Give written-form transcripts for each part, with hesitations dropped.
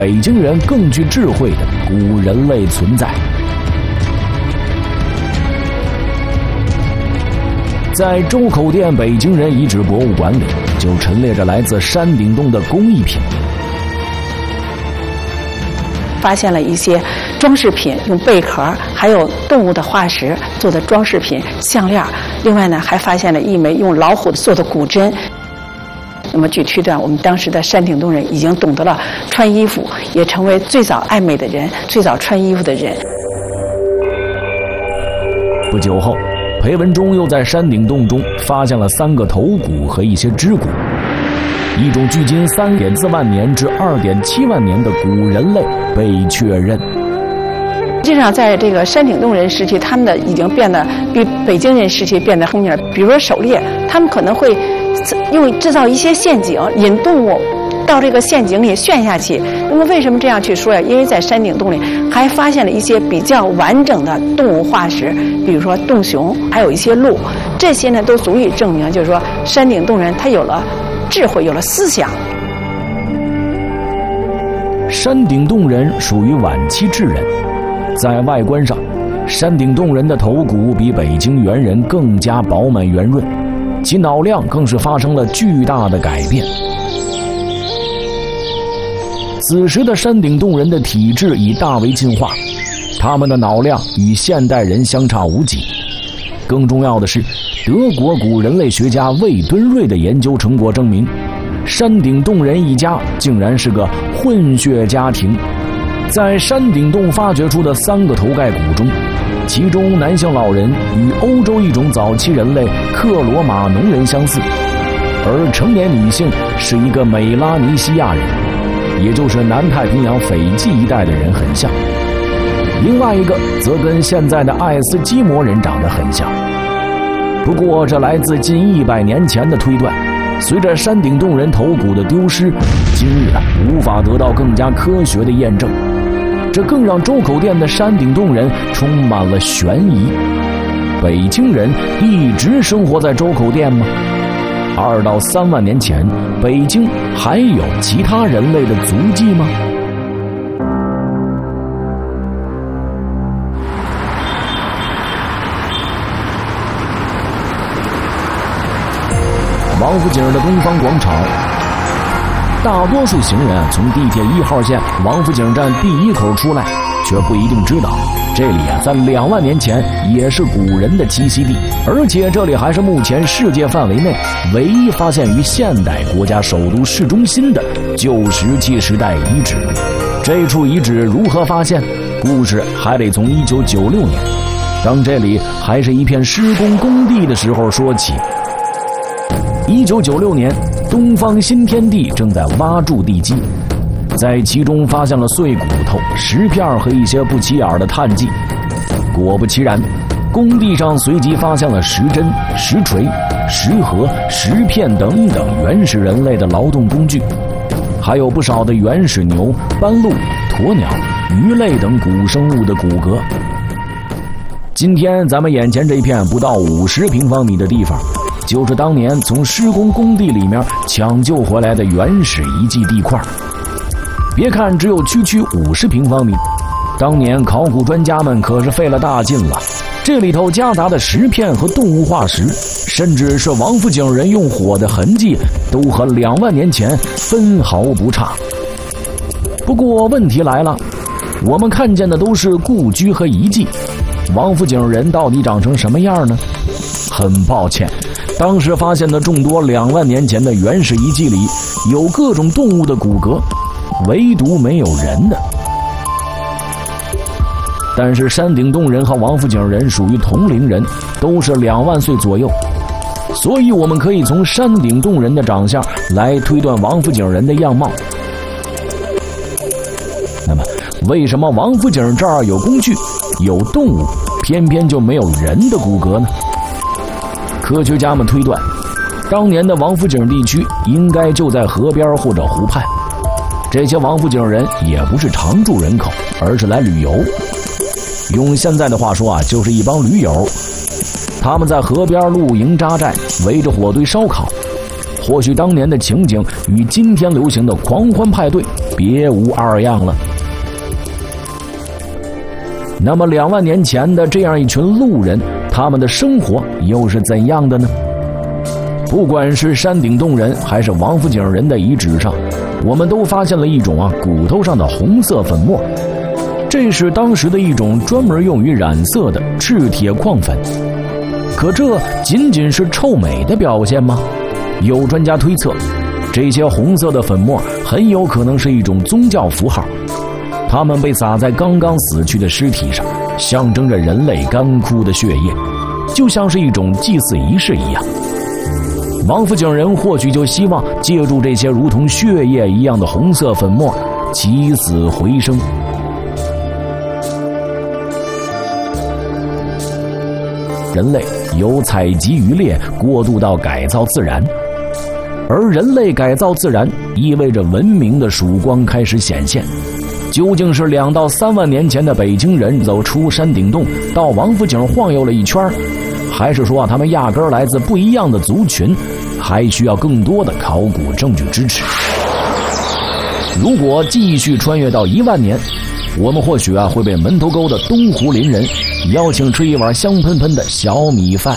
北京人更具智慧的古人类存在。在周口店北京人遗址博物馆里，就陈列着来自山顶洞的工艺品。 发现了一些装饰品，用贝壳还有动物的化石做的装饰品、项链。另外呢，还发现了一枚用老虎做的骨针。那么据推断，我们当时的山顶洞人已经懂得了穿衣服，也成为最早爱美的人，最早穿衣服的人。 不久后，裴文中又在山顶洞中发现了3个头骨和一些肢骨，一种距今3.4万年至2.7万年的古人类被确认。 实际上，在这个山顶洞人时期，他们的已经变得比北京人时期变得聪明了。比如说狩猎，他们可能会制造一些陷阱，引动物到这个陷阱里陷下去。那么为什么这样去说呀？因为在山顶洞里还发现了一些比较完整的动物化石，比如说洞熊，还有一些鹿，这些呢都足以证明，就是说山顶洞人他有了智慧，有了思想。 山顶洞人属于晚期智人，在外观上，山顶洞人的头骨比北京猿人更加饱满圆润，其脑量更是发生了巨大的改变。此时的山顶洞人的体质已大为进化，他们的脑量与现代人相差无几。更重要的是，德国古人类学家魏敦瑞的研究成果证明，山顶洞人一家竟然是个混血家庭。在山顶洞发掘出的3个头盖骨中，其中男性老人与欧洲一种早期人类克罗马农人相似，而成年女性是一个美拉尼西亚人，也就是南太平洋斐济一带的人很像。另外一个则跟现在的爱斯基摩人长得很像。不过这来自近100年前的推断，随着山顶洞人头骨的丢失，今日无法得到更加科学的验证。这更让周口店的山顶洞人充满了悬疑。北京人一直生活在周口店吗？2到3万年前，北京还有其他人类的足迹吗？王府井的东方广场，大多数行人从地铁1号线王府井站第1口出来，却不一定知道这里在2万年前也是古人的栖息地，而且这里还是目前世界范围内唯一发现于现代国家首都市中心的旧石器时代遗址。这处遗址如何发现？故事还得从1996年，当这里还是一片施工工地的时候说起。1996年，东方新天地正在挖筑地基，在其中发现了碎骨头、石片和一些不起眼的碳迹。果不其然，工地上随即发现了石针、石锤、石盒、石片等等原始人类的劳动工具，还有不少的原始牛、斑鹿、鸵鸟、鱼类等古生物的骨骼。今天咱们眼前这片不到50平方米的地方，就是当年从施工工地里面抢救回来的原始遗迹地块。别看只有区50平方米，当年考古专家们可是费了大劲了。这里头夹杂的石片和动物化石，甚至是王府井人用火的痕迹，都和2万年前分毫不差。不过问题来了，我们看见的都是故居和遗迹，王府井人到底长成什么样呢？很抱歉，当时发现的众多2万年前的原始遗迹里，有各种动物的骨骼，唯独没有人的。但是山顶洞人和王府井人属于同龄人，都是2万岁左右，所以我们可以从山顶洞人的长相来推断王府井人的样貌。那么为什么王府井这儿有工具、有动物，偏偏就没有人的骨骼呢？科学家们推断，当年的王府井地区应该就在河边或者湖畔，这些王府井人也不是常住人口，而是来旅游。用现在的话说就是一帮驴友。他们在河边露营扎寨，围着火堆烧烤。或许当年的情景与今天流行的狂欢派对别无二样了。那么2万年前的这样一群路人，他们的生活又是怎样的呢？不管是山顶洞人还是王府井人的遗址上，我们都发现了一种骨头上的红色粉末，这是当时的一种专门用于染色的赤铁矿粉。可这仅仅是臭美的表现吗？有专家推测，这些红色的粉末很有可能是一种宗教符号，它们被撒在刚刚死去的尸体上，象征着人类干枯的血液，就像是一种祭祀仪式一样。王府井人或许就希望借助这些如同血液一样的红色粉末，起死回生。人类由采集渔猎过渡到改造自然，而人类改造自然意味着文明的曙光开始显现。究竟是2到3万年前的北京人走出山顶洞到王府井晃悠了一圈，还是说他们压根儿来自不一样的族群？还需要更多的考古证据支持。如果继续穿越到1万年，我们或许会被门头沟的东湖林人邀请吃一碗香喷喷的小米饭。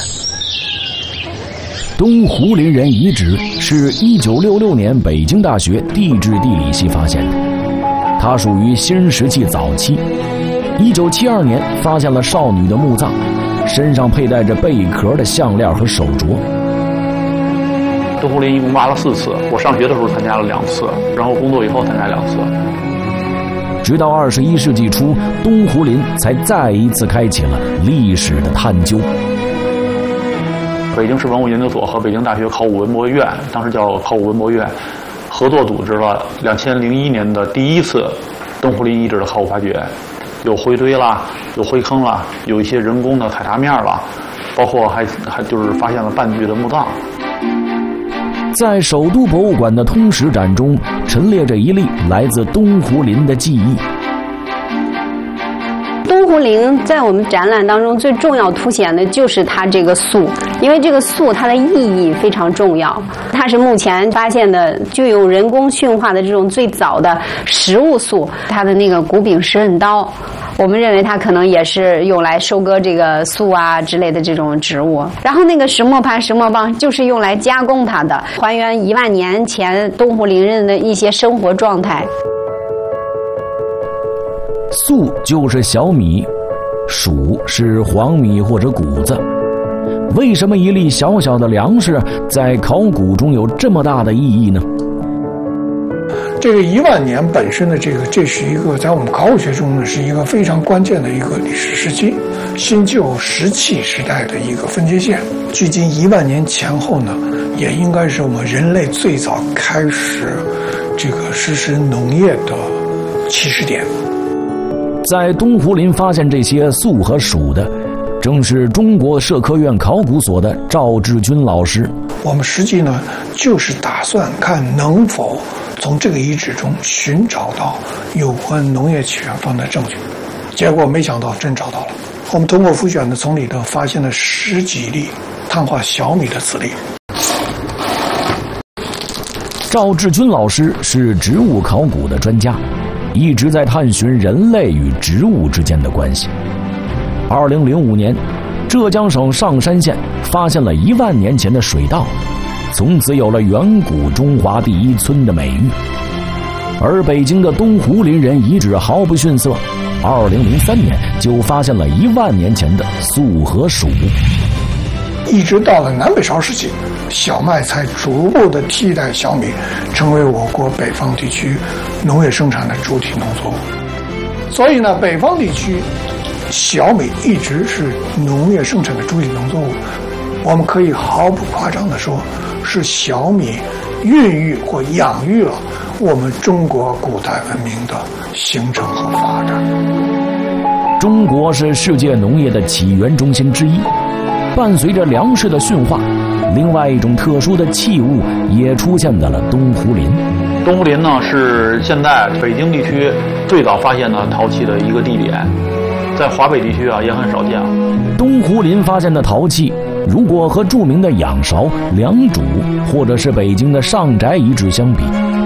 东湖林人遗址是1966年北京大学地质地理系发现的，它属于新石器早期。1972年发现了少女的墓葬，身上佩戴着贝壳的项链和手镯。 东湖林一共挖了4次，我上学的时候参加了2次，然后工作以后参加2次。 直到21世纪初，东湖林才再一次开启了历史的探究。 北京市文物研究所和北京大学考古文博院，当时叫考古文博院，合作组织了2001年的第1次东湖林遗址的考古发掘，有灰堆啦，有灰坑啦，有一些人工的踩踏面啦，包括还就是发现了半具的墓葬。 在首都博物馆的通史展中，陈列着一例来自东湖林的记忆。 东湖林在我们展览当中最重要凸显的就是它这个塑，因为这个塑它的意义非常重要，它是目前发现的具有人工驯化的这种最早的食物塑，它的那个骨柄石刃刀。我们认为它可能也是用来收割这个树之类的这种植物，然后那个石磨盘、石磨棒就是用来加工它的，还原1万年前东湖林人的一些生活状态。 粟就是小米，黍是黄米或者谷子。为什么一粒小小的粮食在考古中有这么大的意义呢？ 这个1万年本身的这是一个在我们考古学中呢是一个非常关键的一个历史时期，新旧石器时代的一个分界线。距今1万年前后呢，也应该是我们人类最早开始实施农业的起始点。 在东湖林发现这些粟和黍的，正是中国社科院考古所的赵志军老师。 我们实际呢就是打算看能否从这个遗址中寻找到有关农业起源方的证据，结果没想到真找到了。我们通过复选的从里头发现了10几粒碳化小米的籽粒。 赵志军老师是植物考古的专家，一直在探寻人类与植物之间的关系。2005年，浙江省上山县发现了1万年前的水稻，从此有了远古中华第一村的美誉。而北京的东湖林人遗址毫不逊色，2003年就发现了1万年前的粟和黍。 一直到了南北朝时期，小麦才逐步的替代小米，成为我国北方地区农业生产的主体农作物。所以呢，北方地区小米一直是农业生产的主体农作物。我们可以毫不夸张地说，是小米孕育或养育了我们中国古代文明的形成和发展。 中国是世界农业的起源中心之一，伴随着粮食的驯化，另外一种特殊的器物也出现在了东湖林。 东湖林呢，是现在北京地区最早发现的陶器的一个地点，在华北地区也很少见。 东湖林发现的陶器，如果和著名的仰韶、良渚或者是北京的上宅遗址相比，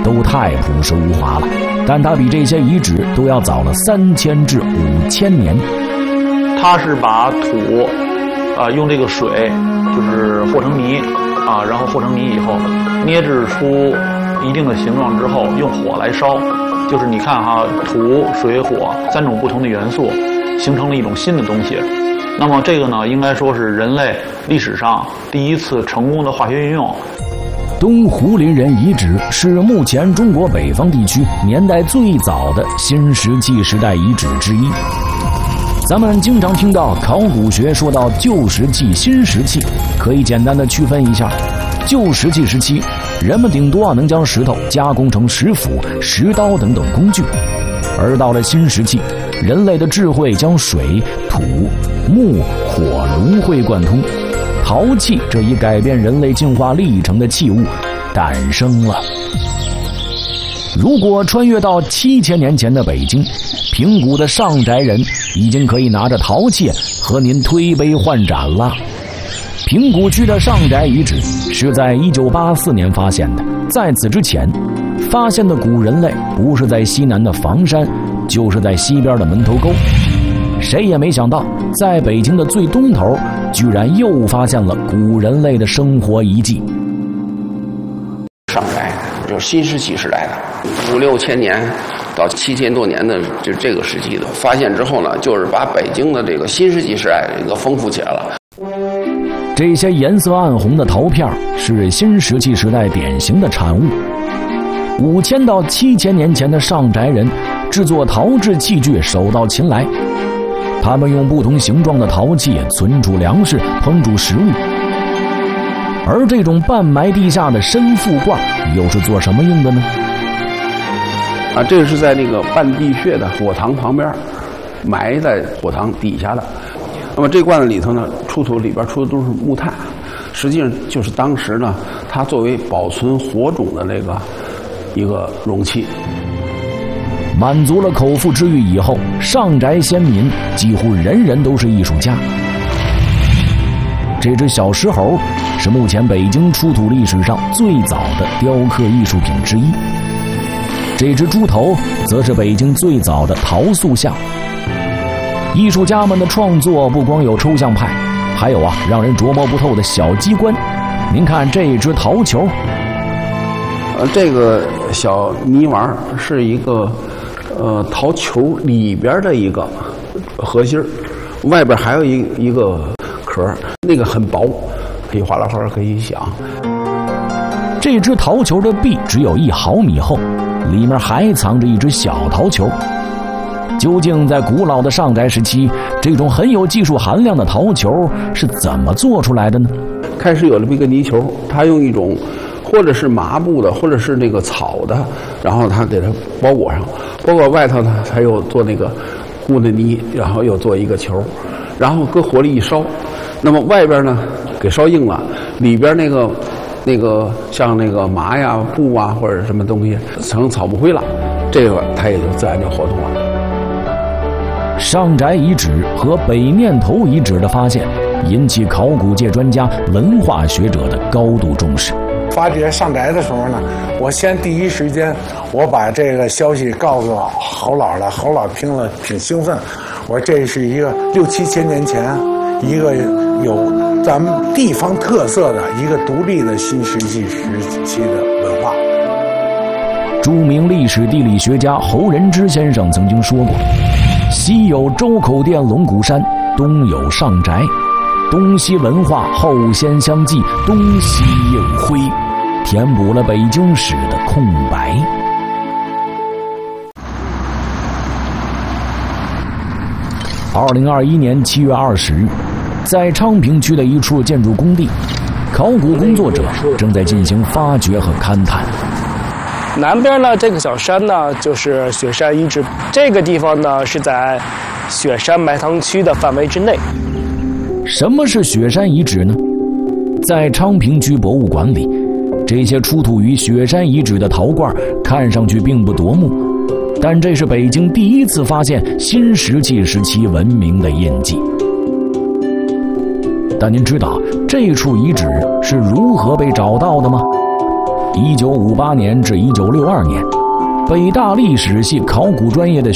都太朴实无华了，但它比这些遗址都要早了3000至5000年。 它是把土用这个水就是和成泥然后和成泥以后捏制出一定的形状之后，用火来烧，就是你看土水火3种不同的元素形成了一种新的东西。那么这个呢，应该说是人类历史上第一次成功的化学运用。 东胡林人遗址是目前中国北方地区年代最早的新石器时代遗址之一。咱们经常听到考古学说到旧石器、新石器，可以简单的区分一下。旧石器时期，人们顶多能将石头加工成石斧、石刀等等工具，而到了新石器，人类的智慧将水、土、木、火融会贯通，陶器这一改变人类进化历程的器物诞生了。如果穿越到7000年前的北京，平谷的上宅人已经可以拿着陶器和您推杯换盏了。平谷区的上宅遗址是在1984年发现的，在此之前，发现的古人类不是在西南的房山，就是在西边的门头沟。谁也没想到，在北京的最东头，居然又发现了古人类的生活遗迹。 上宅就是新石器时代的，5、6千年到7000多年的，就这个时期的发现之后呢，就是把北京的这个新石器时代一个丰富起来了。 这些颜色暗红的陶片是新石器时代典型的产物。5000到7000年前的上宅人制作陶制器具手到擒来，他们用不同形状的陶器存储粮食、烹煮食物。而这种半埋地下的深腹罐又是做什么用的呢？ 这个是在那个半地穴的火塘旁边，埋在火塘底下的。那么这罐子里头呢，里边出的都是木炭，实际上就是当时呢，它作为保存火种的那个一个容器。 满足了口腹之欲以后，上宅先民几乎人人都是艺术家。这只小石猴是目前北京出土历史上最早的雕刻艺术品之一，这只猪头则是北京最早的陶塑像。艺术家们的创作不光有抽象派，还有让人琢磨不透的小机关。您看这只陶球， 这个小泥丸是一个陶球里边的一个核心，外边还有一个壳，那个很薄，可以哗啦哗啦可以响。 这只陶球的壁只有1毫米厚，里面还藏着一只小陶球。究竟在古老的上宅时期，这种很有技术含量的陶球是怎么做出来的呢？ 开始有了一个泥球，它用一种或者是麻布的，或者是那个草的，然后它给它包裹上，包裹外头呢，它又做那个糊的泥，然后又做一个球，然后搁火里一烧，那么外边呢给烧硬了，里边那个像那个麻呀、布啊或者什么东西成草木灰了，这个它也就自然就活动了。 上宅遗址和北面头遗址的发现，引起考古界专家、文化学者的高度重视。 发掘上宅的时候呢，我先第一时间我把这个消息告诉侯老了，侯老听了挺兴奋。我说这是一个6、7千年前一个有咱们地方特色的一个独立的新石器时期的文化。 著名历史地理学家侯仁之先生曾经说过，西有周口店龙骨山，东有上宅，东西文化后先相继，东西映辉，填补了北京史的空白。2021年7月20日，在昌平区的一处建筑工地，考古工作者正在进行发掘和勘探。 南边呢，这个小山呢就是雪山遗址，这个地方呢是在雪山埋藏区的范围之内。 什么是雪山遗址呢？在昌平区博物馆里，这些出土于雪山遗址的陶罐看上去并不夺目，但这是北京第一次发现新石器时期文明的印记。但您知道这处遗址是如何被找到的吗？ 1958年至1962年，北大历史系考古专业的